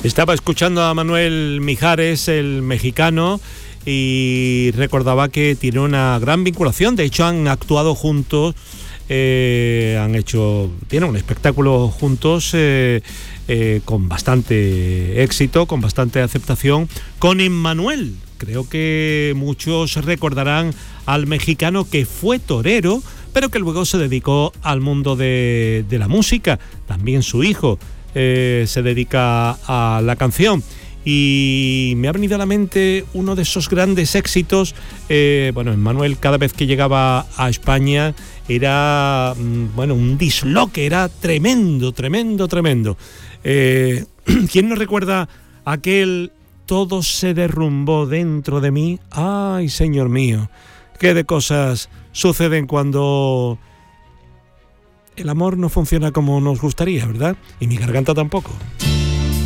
Estaba escuchando a Manuel Mijares, el mexicano, y recordaba que tiene una gran vinculación. De hecho, han actuado juntos, tienen un espectáculo juntos con bastante éxito, con bastante aceptación, con Emmanuel. Creo que muchos recordarán al mexicano que fue torero, pero que luego se dedicó al mundo de la música. También su hijo se dedica a la canción. Y me ha venido a la mente uno de esos grandes éxitos. Emmanuel, cada vez que llegaba a España era un disloque, era tremendo. ¿Quién no recuerda aquel "todo se derrumbó dentro de mí"? Ay, señor mío, qué de cosas suceden cuando el amor no funciona como nos gustaría, ¿verdad? Y mi garganta tampoco.